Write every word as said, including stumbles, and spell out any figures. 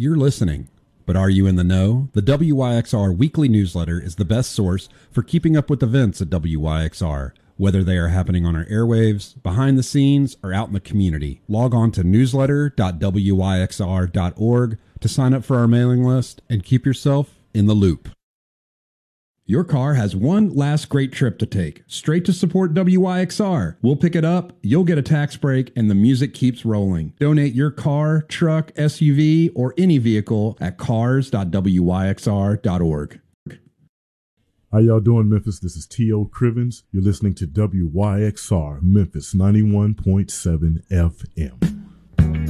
you're listening. But are you in the know? The W Y X R weekly newsletter is the best source for keeping up with events at W Y X R, whether they are happening on our airwaves, behind the scenes, or out in the community. Log on to newsletter dot w y x r dot org to sign up for our mailing list and keep yourself in the loop. Your car has one last great trip to take, straight to support W Y X R. We'll pick it up, you'll get a tax break, and the music keeps rolling. Donate your car, truck, S U V, or any vehicle at cars dot w y x r dot org. How y'all doing, Memphis? This is T O Crivens. You're listening to W Y X R, Memphis ninety-one point seven F M.